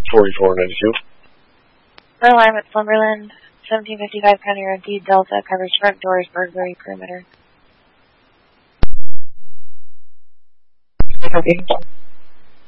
4492. Alarm at Slumberland, 1755 County Road D, Delta, covers front doors, burglary perimeter. Okay.